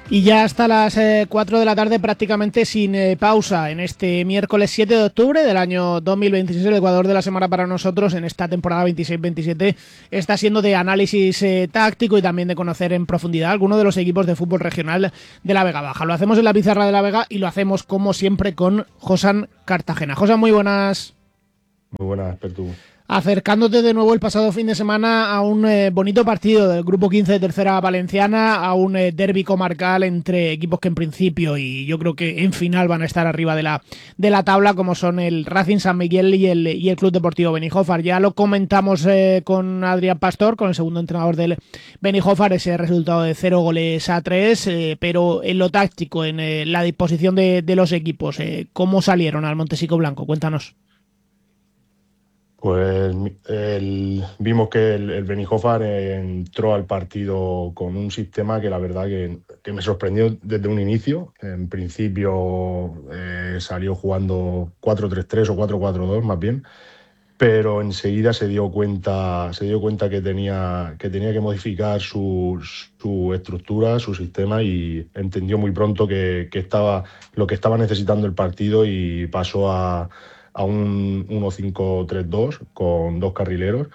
Y ya hasta las 4 de la tarde prácticamente sin pausa en este miércoles 7 de octubre del año 2026. El Ecuador de la semana para nosotros en esta temporada 26-27 está siendo de análisis táctico y también de conocer en profundidad algunos de los equipos de fútbol regional de la Vega Baja. Lo hacemos en la pizarra de la Vega y lo hacemos como siempre con Josan Cartagena. Josan, muy buenas. Muy buenas, Pertu. Acercándote de nuevo el pasado fin de semana a un bonito partido del Grupo 15 de Tercera Valenciana, a un derbi comarcal entre equipos que en principio y yo creo que en final van a estar arriba de la tabla, como son el Racing San Miguel y el Club Deportivo Benijòfar. Ya lo comentamos con Adrián Pastor, con el segundo entrenador del Benijòfar, ese resultado de 0-3, pero en lo táctico, en la disposición de los equipos, ¿cómo salieron al Montesico Blanco? Cuéntanos. Pues vimos que el Benijòfar entró al partido con un sistema que la verdad que me sorprendió desde un inicio. En principio salió jugando 4-3-3 o 4-4-2 más bien, pero enseguida se dio cuenta que tenía que modificar su estructura, su sistema, y entendió muy pronto que estaba lo que estaba necesitando el partido y pasó a un 1-5-3-2 con dos carrileros,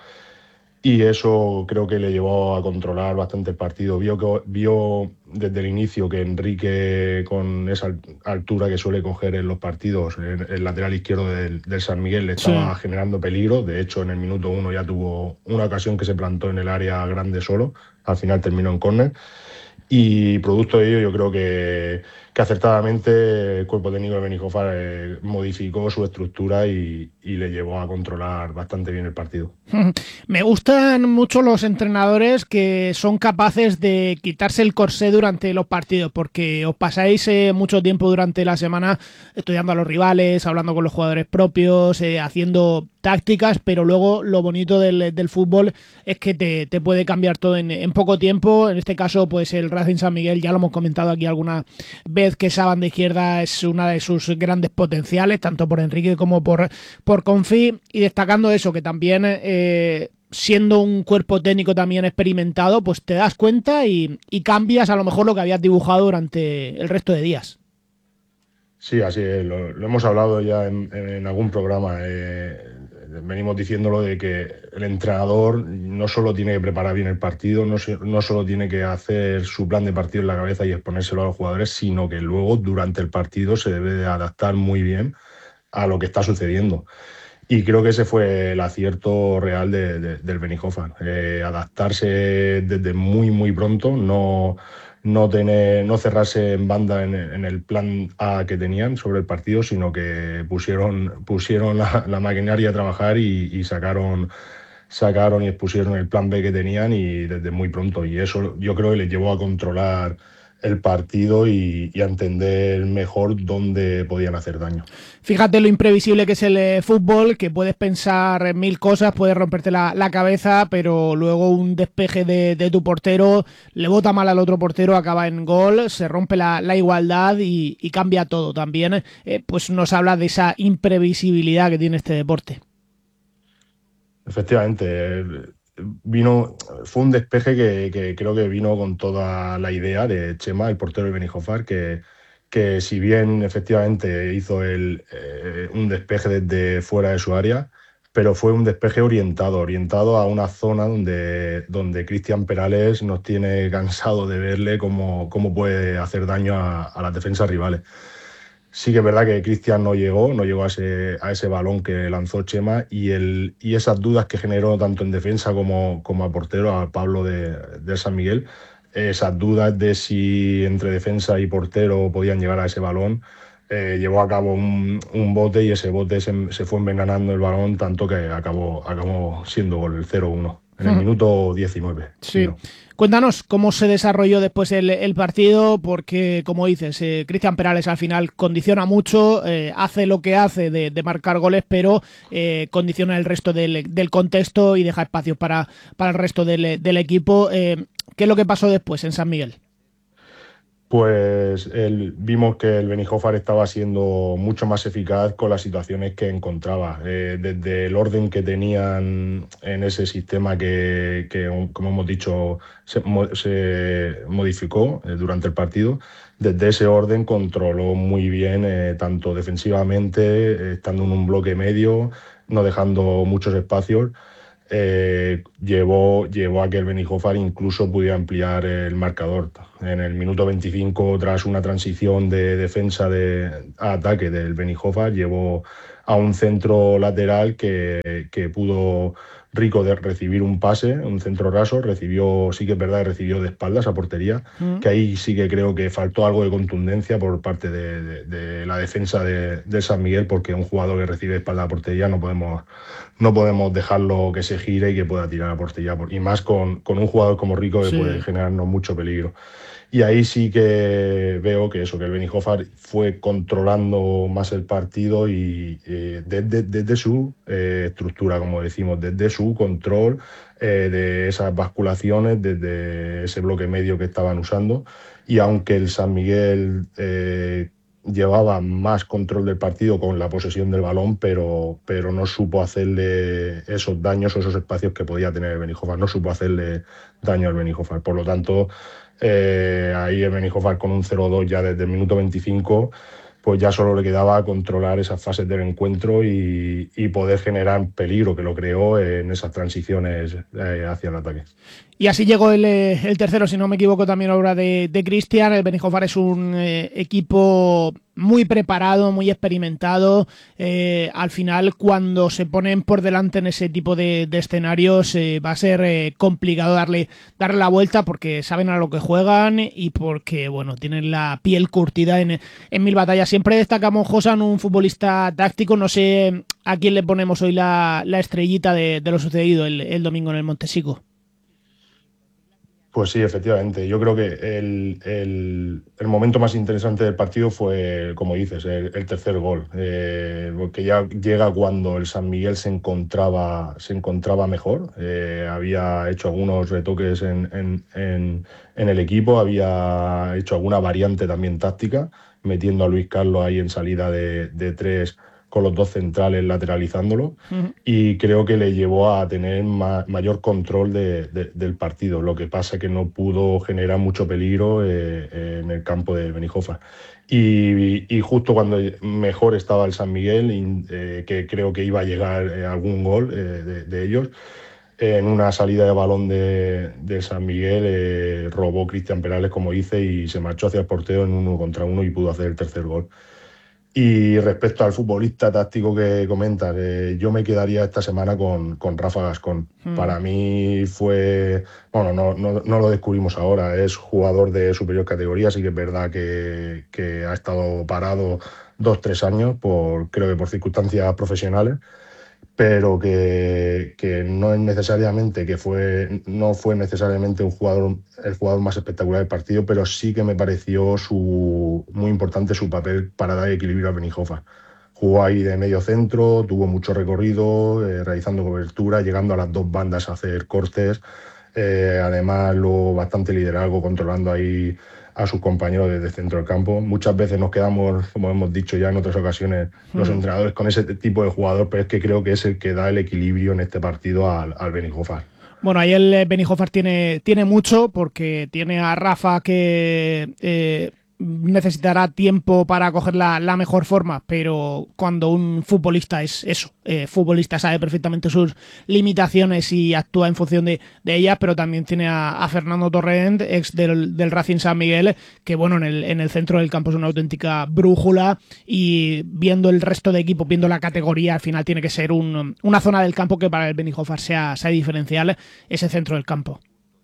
y eso creo que le llevó a controlar bastante el partido. Vio desde el inicio que Enrique, con esa altura que suele coger en los partidos, el lateral izquierdo del San Miguel, le estaba generando peligro. De hecho, en el minuto 1 ya tuvo una ocasión que se plantó en el área grande solo. Al final terminó en córner. Y producto de ello, yo creo que acertadamente el cuerpo técnico de Benijòfar modificó su estructura y le llevó a controlar bastante bien el partido. Me gustan mucho los entrenadores que son capaces de quitarse el corsé durante los partidos, porque os pasáis mucho tiempo durante la semana estudiando a los rivales, hablando con los jugadores propios, haciendo tácticas, pero luego lo bonito del fútbol es que te puede cambiar todo en poco tiempo. En este caso, pues el Racing San Miguel, ya lo hemos comentado aquí alguna vez, que esa banda izquierda es una de sus grandes potenciales, tanto por Enrique como por Confi, y destacando eso, que también siendo un cuerpo técnico también experimentado, pues te das cuenta y cambias a lo mejor lo que habías dibujado durante el resto de días. Sí, así es, lo hemos hablado ya en algún programa. Venimos diciéndolo, de que el entrenador no solo tiene que preparar bien el partido, no solo tiene que hacer su plan de partido en la cabeza y exponérselo a los jugadores, sino que luego durante el partido se debe de adaptar muy bien a lo que está sucediendo. Y creo que ese fue el acierto real del Benijòfar. Adaptarse desde muy, muy pronto, no cerrarse en banda en el plan A que tenían sobre el partido, sino que pusieron la maquinaria a trabajar y sacaron y expusieron el plan B que tenían, y desde muy pronto. Y eso yo creo que les llevó a controlar el partido y a entender mejor dónde podían hacer daño. Fíjate lo imprevisible que es el fútbol, que puedes pensar en mil cosas, puedes romperte la cabeza, pero luego un despeje de tu portero le bota mal al otro portero, acaba en gol, se rompe la igualdad y cambia todo. También pues nos habla de esa imprevisibilidad que tiene este deporte. Efectivamente, fue un despeje que creo que vino con toda la idea de Chema, el portero de Benijòfar, que si bien efectivamente hizo un despeje desde fuera de su área, pero fue un despeje orientado a una zona donde Cristian Perales nos tiene cansado de verle cómo puede hacer daño a las defensas rivales. Sí que es verdad que Cristian no llegó a ese balón que lanzó Chema, y esas dudas que generó tanto en defensa como a portero, a Pablo de San Miguel, esas dudas de si entre defensa y portero podían llegar a ese balón, llevó a cabo un bote, y ese bote se fue envenenando el balón, tanto que acabó siendo gol, el 0-1 en el minuto 19. Sí. Cuéntanos cómo se desarrolló después el partido, porque, como dices, Cristian Perales al final condiciona mucho, hace lo que hace de marcar goles, pero condiciona el resto del contexto y deja espacios para el resto del equipo. ¿Qué es lo que pasó después en San Miguel? Pues vimos que el Benijofar estaba siendo mucho más eficaz con las situaciones que encontraba, desde el orden que tenían en ese sistema que, como hemos dicho, se modificó durante el partido. Desde ese orden controló muy bien, tanto defensivamente, estando en un bloque medio, no dejando muchos espacios. Llevó a que el Benijofar incluso pudiera ampliar el marcador. En el minuto 25, tras una transición de defensa a ataque del Benijofar, llevó a un centro lateral que pudo Rico de recibir un pase, un centro raso, sí que es verdad, recibió de espaldas a portería, que ahí sí que creo que faltó algo de contundencia por parte de la defensa de San Miguel, porque un jugador que recibe de espalda a portería no podemos dejarlo que se gire y que pueda tirar a portería, y más con un jugador como Rico que puede Sí. generarnos mucho peligro. Y ahí sí que veo que que el Benijofar fue controlando más el partido y desde su estructura, como decimos, desde su control de esas basculaciones, desde ese bloque medio que estaban usando. Y aunque el San Miguel llevaba más control del partido con la posesión del balón, pero no supo hacerle esos daños o esos espacios que podía tener el Benijofar, no supo hacerle daño al Benijofar. Por lo tanto, ahí el Benijofar con un 0-2 ya desde el minuto 25, pues ya solo le quedaba controlar esas fases del encuentro y poder generar peligro, que lo creó en esas transiciones hacia el ataque. Y así llegó el tercero, si no me equivoco, también obra de Cristian. El Benijofar es un equipo muy preparado, muy experimentado. Al final, cuando se ponen por delante en ese tipo de escenarios, va a ser complicado darle la vuelta, porque saben a lo que juegan y porque, bueno, tienen la piel curtida en mil batallas. Siempre destacamos, Josan, un futbolista táctico. No sé a quién le ponemos hoy la estrellita de lo sucedido el domingo en el Montesico. Pues sí, efectivamente. Yo creo que el momento más interesante del partido fue, como dices, el tercer gol, porque ya llega cuando el San Miguel se encontraba mejor. Había hecho algunos retoques en el equipo, había hecho alguna variante también táctica, metiendo a Luis Carlos ahí en salida de tres, con los dos centrales lateralizándolo, y creo que le llevó a tener mayor control del partido. Lo que pasa es que no pudo generar mucho peligro en el campo de Benijofar. Y justo cuando mejor estaba el San Miguel, que creo que iba a llegar algún gol de ellos, en una salida de balón de San Miguel, robó Cristian Perales, como dice, y se marchó hacia el portero en 1 contra 1 y pudo hacer el tercer gol. Y respecto al futbolista táctico que comentas, yo me quedaría esta semana con Rafa Gascón. Para mí bueno, no lo descubrimos ahora, es jugador de superior categoría, sí que es verdad que ha estado parado 2, 3 años, creo que por circunstancias profesionales, pero que no es necesariamente no fue necesariamente el jugador más espectacular del partido, pero sí que me pareció muy importante su papel para dar equilibrio a Benijofar. Jugó ahí de medio centro, tuvo mucho recorrido, realizando cobertura, llegando a las dos bandas a hacer cortes. Además, luego bastante liderazgo, controlando ahí a sus compañeros desde el centro del campo. Muchas veces nos quedamos, como hemos dicho ya en otras ocasiones, los entrenadores con ese tipo de jugador, pero es que creo que es el que da el equilibrio en este partido al Benijofar. Bueno, ahí el Benijofar tiene mucho, porque tiene a Rafa que necesitará tiempo para coger la mejor forma, pero cuando un futbolista es eso, futbolista, sabe perfectamente sus limitaciones y actúa en función de ellas. Pero también tiene a Fernando Torrent, ex del Racing San Miguel, que bueno, en el centro del campo es una auténtica brújula, y viendo el resto de equipos, viendo la categoría, al final tiene que ser una zona del campo que para el Benijofar sea diferencial, ese centro del campo.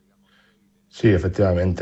Sí, efectivamente.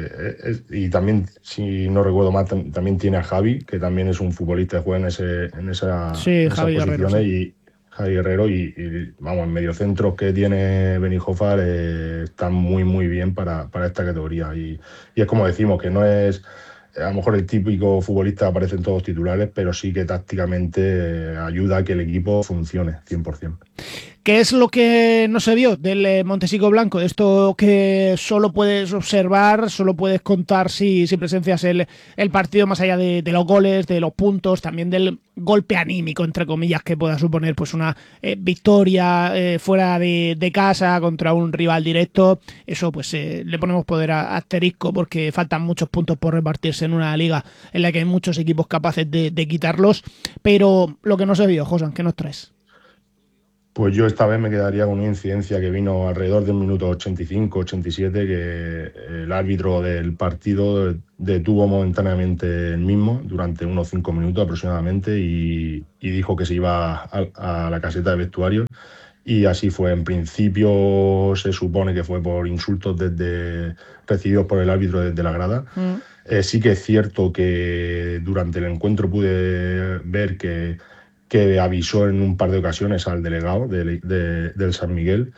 Y también, si no recuerdo mal, también tiene a Javi, que también es un futbolista que juega Sí, en esas Javi Guerrero, posiciones, sí. y Javi Guerrero, vamos, en mediocentros que tiene Benijofar están muy, muy bien para esta categoría. Y es como decimos, que no es a lo mejor el típico futbolista que aparece en todos los titulares, pero sí que tácticamente ayuda a que el equipo funcione 100%. ¿Qué es lo que no se vio del Montesico Blanco? De esto que solo puedes observar, solo puedes contar si presencias el partido, más allá de los goles, de los puntos, también del golpe anímico, entre comillas, que pueda suponer pues una victoria fuera de casa contra un rival directo. Eso pues le ponemos poder a asterisco, porque faltan muchos puntos por repartirse en una liga en la que hay muchos equipos capaces de quitarlos. Pero lo que no se vio, Josan, ¿qué nos traes? Pues yo esta vez me quedaría con una incidencia que vino alrededor del minuto 85-87, que el árbitro del partido detuvo momentáneamente el mismo durante unos 5 minutos aproximadamente y dijo que se iba a la caseta de vestuarios. Y así fue. En principio se supone que fue por insultos recibidos por el árbitro desde la grada. Sí que es cierto que durante el encuentro pude ver que avisó en un par de ocasiones al delegado del San Miguel,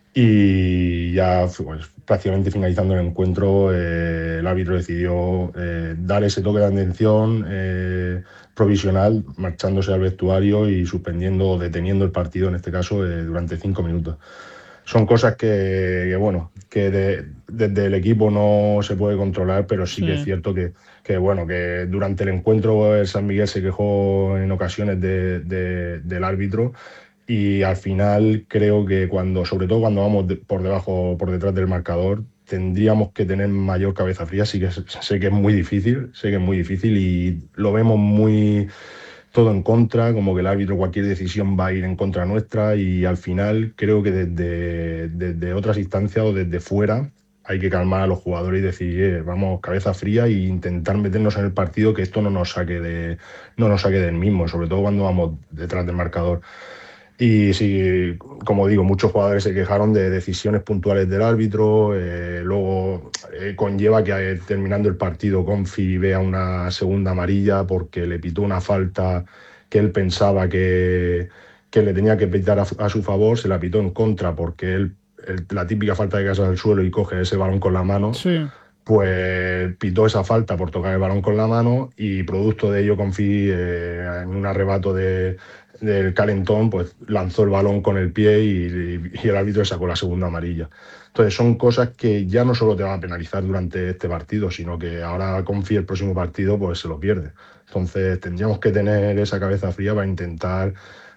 y ya pues, prácticamente finalizando el encuentro, el árbitro decidió dar ese toque de atención provisional, marchándose al vestuario y suspendiendo o deteniendo el partido, en este caso, durante 5 minutos. Son cosas bueno, que desde el equipo no se puede controlar, pero sí que es cierto bueno, que durante el encuentro el San Miguel se quejó en ocasiones del árbitro, y al final creo que sobre todo cuando vamos por detrás del marcador, tendríamos que tener mayor cabeza fría. Sí que sé que es muy difícil, y lo vemos muy todo en contra, como que el árbitro cualquier decisión va a ir en contra nuestra, y al final creo que desde otras instancias o desde fuera hay que calmar a los jugadores y decir, vamos, cabeza fría, e intentar meternos en el partido, que esto no nos saque del mismo, sobre todo cuando vamos detrás del marcador. Y sí, como digo, muchos jugadores se quejaron de decisiones puntuales del árbitro. Luego conlleva que terminando el partido Confi vea una segunda amarilla porque le pitó una falta que él pensaba que le tenía que pitar a su favor. Se la pitó en contra porque la típica falta de casa del suelo y coge ese balón con la mano. Sí. Pues pitó esa falta por tocar el balón con la mano, y producto de ello Confi, en un arrebato del calentón, pues lanzó el balón con el pie y el árbitro sacó la segunda amarilla. Entonces son cosas que ya no solo te van a penalizar durante este partido, sino que ahora Confi el próximo partido pues se lo pierde. Entonces tendríamos que tener esa cabeza fría para intentar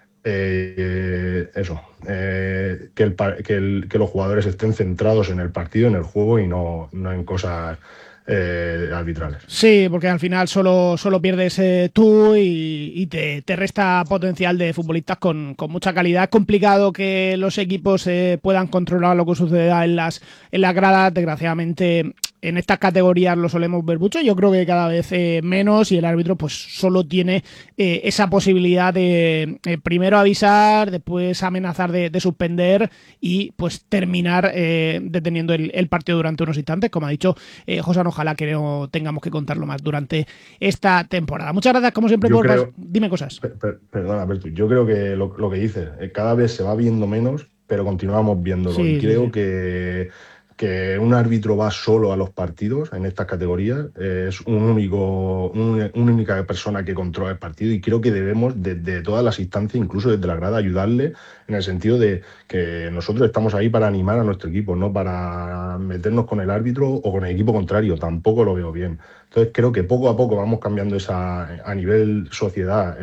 que los jugadores estén centrados en el partido, en el juego, y no en cosas arbitrales. Sí, porque al final solo pierdes tú y te resta potencial de futbolistas con mucha calidad. Es complicado que los equipos puedan controlar lo que suceda en las gradas. Desgraciadamente, en estas categorías lo solemos ver mucho. Yo creo que cada vez menos, y el árbitro pues solo tiene esa posibilidad de primero avisar, después amenazar de suspender y pues terminar deteniendo el partido durante unos instantes. Como ha dicho José, ojalá que no tengamos que contarlo más durante esta temporada. Muchas gracias, como siempre, dime cosas. Perdona, Alberto, yo creo que lo que dices, cada vez se va viendo menos, pero continuamos viéndolo. Sí, y creo sí. que un árbitro va solo a los partidos en estas categorías, es una única persona que controla el partido, y creo que debemos desde todas las instancias, incluso desde la grada, ayudarle, en el sentido de que nosotros estamos ahí para animar a nuestro equipo, no para meternos con el árbitro o con el equipo contrario. Tampoco lo veo bien. Entonces creo que poco a poco vamos cambiando a nivel sociedad,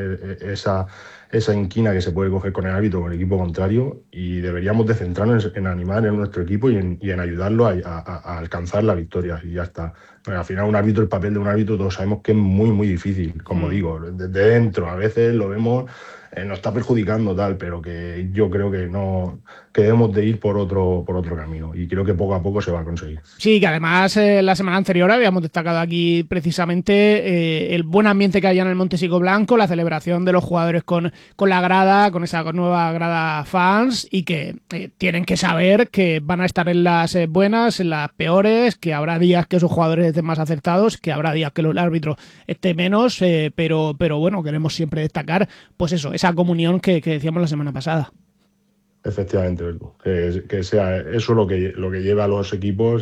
esa inquina que se puede coger con el árbitro o con el equipo contrario, y deberíamos de centrarnos en animar en nuestro equipo y en ayudarlo a alcanzar la victoria, y ya está. Pero al final el papel de un árbitro todos sabemos que es muy, muy difícil, como digo, desde dentro a veces lo vemos, nos está perjudicando tal, pero que yo creo que no, que debemos de ir por otro camino, y creo que poco a poco se va a conseguir. Sí, que además la semana anterior habíamos destacado aquí precisamente el buen ambiente que había en el Montesico Blanco, la celebración de los jugadores con la grada, con esa nueva grada fans, y que tienen que saber que van a estar en las buenas, en las peores, que habrá días que sus jugadores estén más acertados, que habrá días que el árbitro esté menos, pero bueno, queremos siempre destacar pues eso, esa comunión que decíamos la semana pasada. Efectivamente, que sea eso lo que lleva a los equipos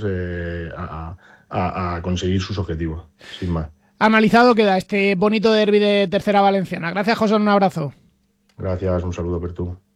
a conseguir sus objetivos, sin más. Analizado queda este bonito derbi de Tercera Valenciana. Gracias, José, un abrazo. Gracias, un saludo, Pertu.